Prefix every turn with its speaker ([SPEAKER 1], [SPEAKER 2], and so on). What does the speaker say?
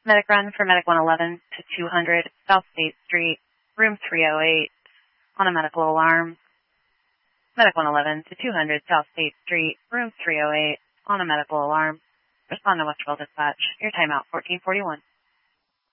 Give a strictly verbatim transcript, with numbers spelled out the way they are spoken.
[SPEAKER 1] Medic run for Medic one eleven to two hundred South State Street, room three oh eight, on a medical alarm. Medic one eleven to two hundred South State Street, room three oh eight, on a medical alarm. Respond to Westwell Dispatch. Your timeout fourteen forty-one.